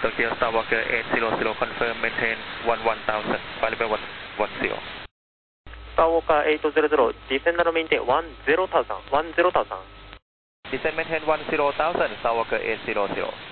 Tokyo Starwalker 800, confirm maintain 11000, variable 110. Starwalker 800, descend and maintain 10,000, 10,000. Descend maintain 10,000, Starwalker 800.